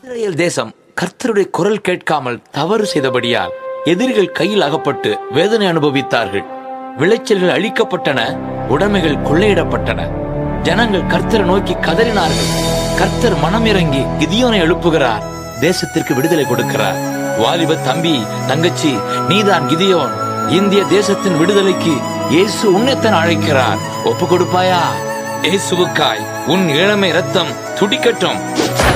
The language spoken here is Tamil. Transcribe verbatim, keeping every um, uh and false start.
இஸ்ரேல் தேசம் கர்த்தருடைய குரல் கேட்காமல் தவறு செய்தபடியால் எதிரிகள் கையில் அகப்பட்டு வேதனை அனுபவித்தார்கள். விளைச்சல்கள் அழிக்கப்பட்டன, உடைமைகள் கொள்ளையிடப்பட்டன. ஜனங்கள் கர்த்தரை நோக்கி கதறினார்கள். கர்த்தர் மனமிறங்கி கிதியோனை எழுப்புகிறார், தேசத்திற்கு விடுதலை கொடுக்கிறார். வாலிப தம்பி, தங்கச்சி, நீதான் கிதியோன். இந்திய தேசத்தின் விடுதலைக்கு இயேசு உன்னைத்தான் அழைக்கிறார். ஒப்பு கொடுப்பாயா? இயேசுவுக்காய் உன் இளமை ரத்தம் துடிக்கட்டும்.